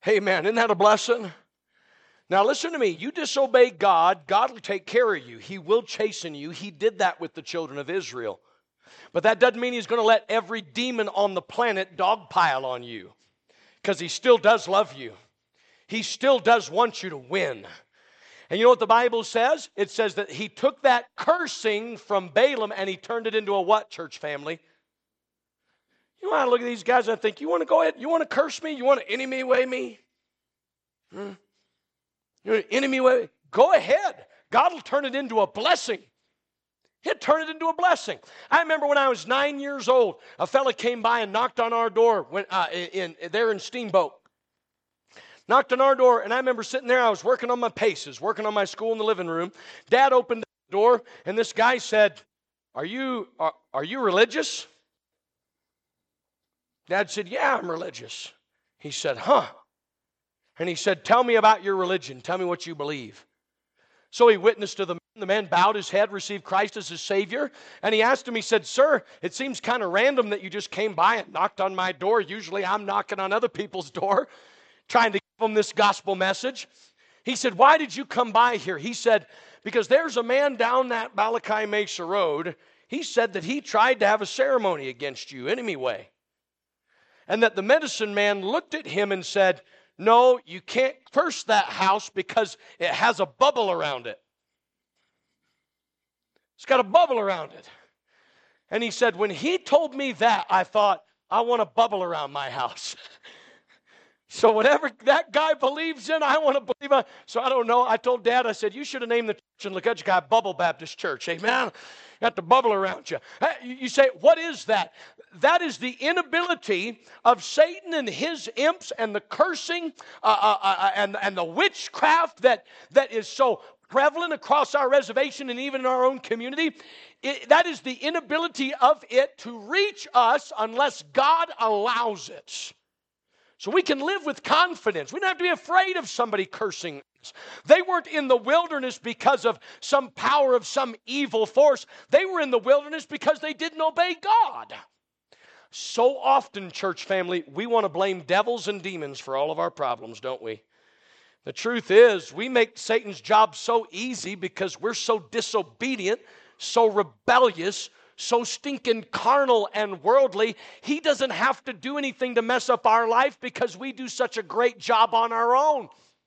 Amen. Isn't that a blessing? Now listen to me. You disobey God, God will take care of you. He will chasten you. He did that with the children of Israel. But that doesn't mean He's going to let every demon on the planet dogpile on you, because He still does love you. He still does want you to win. And you know what the Bible says? It says that He took that cursing from Balaam and He turned it into a what, church family? You know, I look at these guys and I think, you want to go ahead? You want to curse me? You want to enemy way me? You want to enemy way? Go ahead. God will turn it into a blessing. He'll turn it into a blessing. I remember when I was 9 years old, a fella came by and knocked on our door there in Steamboat. Knocked on our door, and I remember sitting there. I was working on my paces, working on my school in the living room. Dad opened the door, and this guy said, Are you religious? Dad said, yeah, I'm religious. He said, huh? And he said, tell me about your religion. Tell me what you believe. So he witnessed to the man. The man bowed his head, received Christ as his Savior. And he asked him, he said, sir, it seems kind of random that you just came by and knocked on my door. Usually I'm knocking on other people's door, trying to give them this gospel message. He said, why did you come by here? He said, because there's a man down that Balakai Mesa Road. He said that he tried to have a ceremony against you anyway. And that the medicine man looked at him and said, no, you can't curse that house because it has a bubble around it. It's got a bubble around it. And he said, when he told me that, I thought, I want a bubble around my house. So whatever that guy believes in, I want to believe in. So I don't know. I told Dad, I said, you should have named the church in Lakotchka Bubble Baptist Church. Amen. Got the bubble around you. You say, what is that? That is the inability of Satan and his imps and the cursing and the witchcraft that is so prevalent across our reservation and even in our own community. That is the inability of it to reach us unless God allows it. So we can live with confidence. We don't have to be afraid of somebody cursing us. They weren't in the wilderness because of some power of some evil force. They were in the wilderness because they didn't obey God. So often, church family, we want to blame devils and demons for all of our problems, don't we? The truth is, we make Satan's job so easy because we're so disobedient, so rebellious, so stinking carnal and worldly. He doesn't have to do anything to mess up our life because we do such a great job on our own.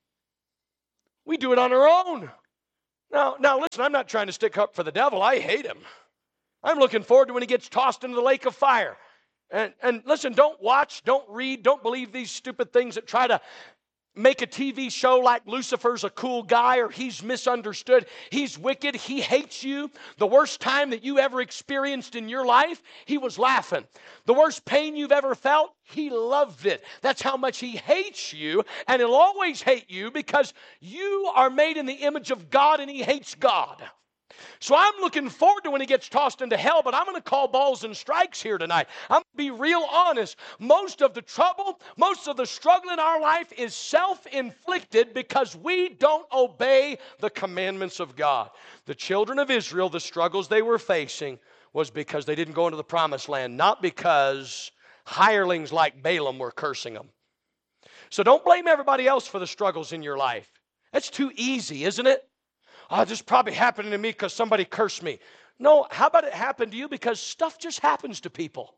We do it on our own. Now listen, I'm not trying to stick up for the devil. I hate him. I'm looking forward to when he gets tossed into the lake of fire. And listen, don't watch, don't read, don't believe these stupid things that try to make a TV show like Lucifer's a cool guy or he's misunderstood. He's wicked. He hates you. The worst time that you ever experienced in your life, he was laughing. The worst pain you've ever felt, he loved it. That's how much he hates you, and he'll always hate you because you are made in the image of God and he hates God. So I'm looking forward to when he gets tossed into hell, but I'm going to call balls and strikes here tonight. I'm going to be real honest. Most of the trouble, most of the struggle in our life is self-inflicted because we don't obey the commandments of God. The children of Israel, the struggles they were facing was because they didn't go into the promised land, not because hirelings like Balaam were cursing them. So don't blame everybody else for the struggles in your life. That's too easy, isn't it? Oh, this probably happened to me because somebody cursed me. No, how about it happened to you because stuff just happens to people?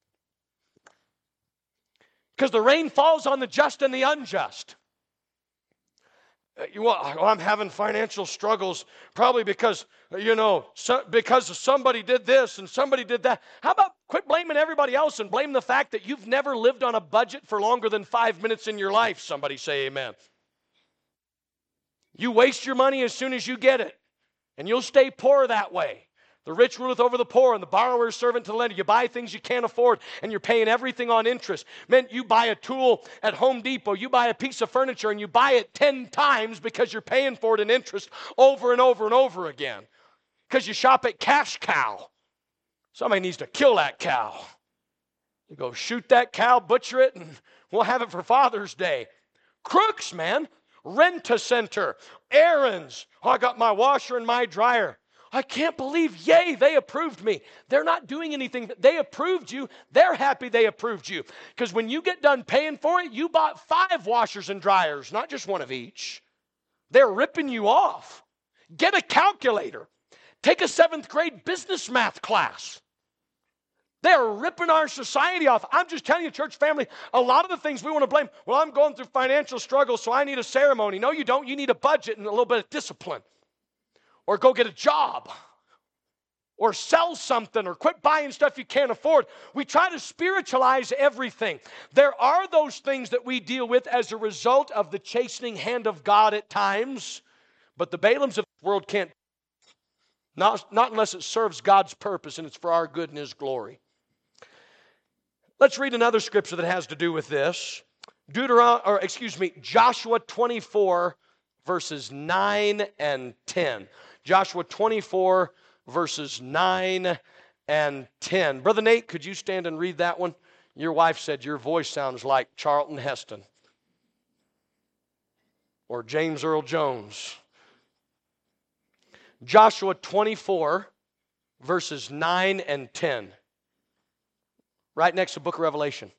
Because the rain falls on the just and the unjust. I'm having financial struggles probably because, because somebody did this and somebody did that. How about quit blaming everybody else and blame the fact that you've never lived on a budget for longer than 5 minutes in your life? Somebody say amen. You waste your money as soon as you get it, and you'll stay poor that way. The rich ruleth over the poor, and the borrower is servant to the lender. You buy things you can't afford, and you're paying everything on interest. Man, you buy a tool at Home Depot, you buy a piece of furniture, and you buy it 10 times because you're paying for it in interest over and over and over again. Because you shop at Cash Cow. Somebody needs to kill that cow. You go shoot that cow, butcher it, and we'll have it for Father's Day. Crooks, man. Rent-a-center, errands. Oh, I got my washer and my dryer. I can't believe, yay, they approved me. They're not doing anything. They approved you. They're happy they approved you. Because when you get done paying for it, you bought 5 washers and dryers, not just one of each. They're ripping you off. Get a calculator. Take a 7th grade business math class. They're ripping our society off. I'm just telling you, church family, a lot of the things we want to blame. Well, I'm going through financial struggles, so I need a ceremony. No, you don't. You need a budget and a little bit of discipline. Or go get a job, or sell something, or quit buying stuff you can't afford. We try to spiritualize everything. There are those things that we deal with as a result of the chastening hand of God at times, but the Balaams of the world can't, not unless it serves God's purpose and it's for our good and His glory. Let's read another scripture that has to do with this. Joshua 24, verses 9 and 10. Joshua 24, verses 9 and 10. Brother Nate, could you stand and read that one? Your wife said your voice sounds like Charlton Heston or James Earl Jones. Joshua 24, verses 9 and 10. Right next to the book of Revelation.